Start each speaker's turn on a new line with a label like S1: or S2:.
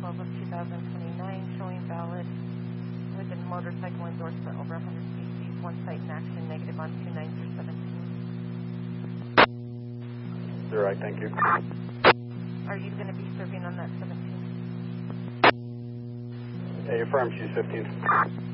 S1: 12 of 2029, showing valid with a motorcycle endorsement over 100 cc's, one site in action, negative on 29317.
S2: You're right, thank you.
S1: Are you going to be serving on that 17?
S2: Affirm, she's 15.